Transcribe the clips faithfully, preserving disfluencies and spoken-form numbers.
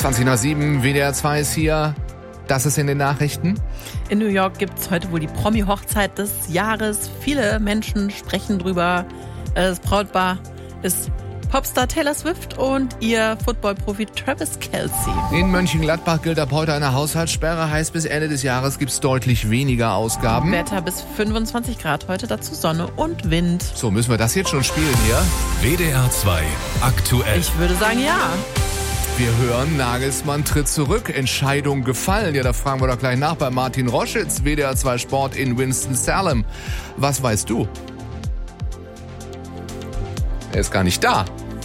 zwanzig nach sieben, W D R zwei ist hier. Das ist in den Nachrichten. In New York gibt es heute wohl die Promi-Hochzeit des Jahres. Viele Menschen sprechen drüber. Das Brautpaar ist Popstar Taylor Swift und ihr Footballprofi Travis Kelce. In Mönchengladbach gilt ab heute eine Haushaltssperre. Heißt, bis Ende des Jahres gibt es deutlich weniger Ausgaben. Wetter bis fünfundzwanzig Grad heute, dazu Sonne und Wind. So, müssen wir das jetzt schon spielen hier? W D R zwei aktuell. Ich würde sagen, ja. Wir hören, Nagelsmann tritt zurück, Entscheidung gefallen. Ja, da fragen wir doch gleich nach bei Martin Roschitz, W D R zwei Sport in Winston-Salem. Was weißt du? Er ist gar nicht da.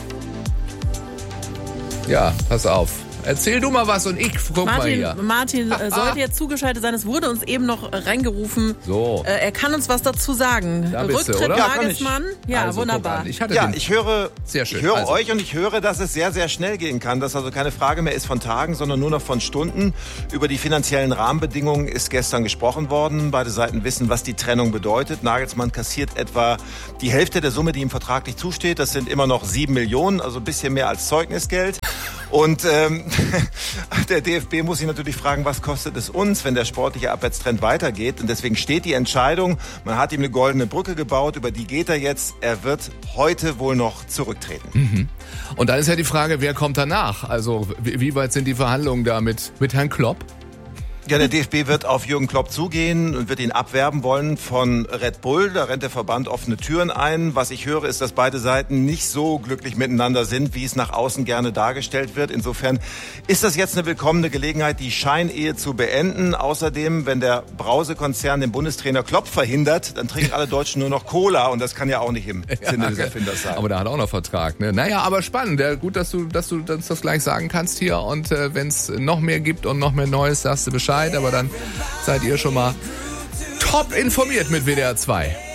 Ja, pass auf. Erzähl du mal was und ich guck Martin, mal hier. Martin äh, sollte jetzt zugeschaltet sein. Es wurde uns eben noch reingerufen. So. Äh, er kann uns was dazu sagen. Da bist du, Rücktritt oder? Nagelsmann. Ja, Also, wunderbar. guck an, Ich hatte Ja, den ich höre, Sehr schön. ich höre Also. euch und ich höre, dass es sehr, sehr schnell gehen kann, dass also keine Frage mehr ist von Tagen, sondern nur noch von Stunden. Über die finanziellen Rahmenbedingungen ist gestern gesprochen worden. Beide Seiten wissen, was die Trennung bedeutet. Nagelsmann kassiert etwa die Hälfte der Summe, die ihm vertraglich zusteht. Das sind immer noch sieben Millionen, also ein bisschen mehr als Zeugnisgeld. Und ähm, der D F B muss sich natürlich fragen, was kostet es uns, wenn der sportliche Abwärtstrend weitergeht. Und deswegen steht die Entscheidung. Man hat ihm eine goldene Brücke gebaut, über die geht er jetzt. Er wird heute wohl noch zurücktreten. Mhm. Und dann ist ja die Frage, wer kommt danach? Also wie, wie weit sind die Verhandlungen da mit, mit Herrn Klopp? Ja, der D F B wird auf Jürgen Klopp zugehen und wird ihn abwerben wollen von Red Bull. Da rennt der Verband offene Türen ein. Was ich höre, ist, dass beide Seiten nicht so glücklich miteinander sind, wie es nach außen gerne dargestellt wird. Insofern ist das jetzt eine willkommene Gelegenheit, die Scheinehe zu beenden. Außerdem, wenn der Brause-Konzern den Bundestrainer Klopp verhindert, dann trinken alle Deutschen nur noch Cola. Und das kann ja auch nicht im Sinne des Erfinders sein. Aber der hat auch noch Vertrag, ne? Naja, aber spannend. Ja, gut, dass du, dass du uns das gleich sagen kannst hier. Und äh, wenn es noch mehr gibt und noch mehr Neues, sagst du Bescheid. Aber dann seid ihr schon mal top informiert mit W D R zwei.